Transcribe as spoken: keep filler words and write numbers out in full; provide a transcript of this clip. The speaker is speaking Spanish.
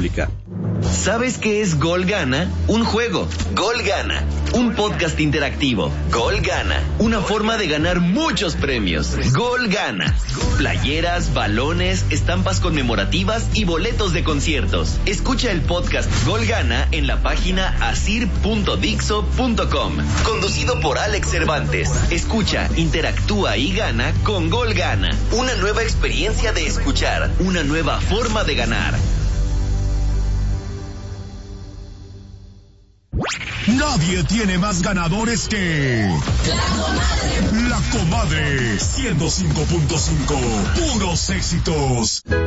República. ¿Sabes qué es Gol Gana? Un juego. Gol Gana. Un podcast interactivo. Gol Gana. Una forma de ganar muchos premios. Gol Gana. Playeras, balones, estampas conmemorativas y boletos de conciertos. Escucha el podcast Gol Gana en la página asir punto dixo punto com. Conducido por Alex Cervantes. Escucha, interactúa y gana con Gol Gana. Una nueva experiencia de escuchar. Una nueva forma de ganar. Nadie tiene más ganadores que La Comadre. La Comadre ciento cinco punto cinco. Puros éxitos.